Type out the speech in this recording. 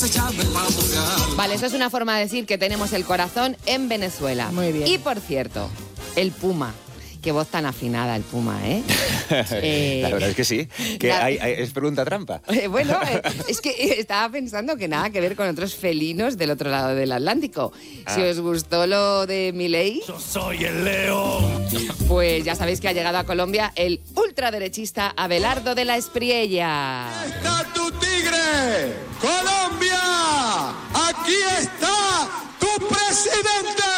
Vale, eso es una forma de decir que tenemos el corazón en Venezuela. Muy bien. Y por cierto, el Puma. Qué voz tan afinada el Puma, ¿eh? La verdad es que sí. Es pregunta trampa. Bueno, es que estaba pensando que nada que ver con otros felinos del otro lado del Atlántico. Si os gustó lo de Milei... Yo soy el león. Pues ya sabéis que ha llegado a Colombia el ultraderechista Abelardo de la Espriella. ¡Está tu tigre! ¡Colombia! ¡Aquí está tu presidente!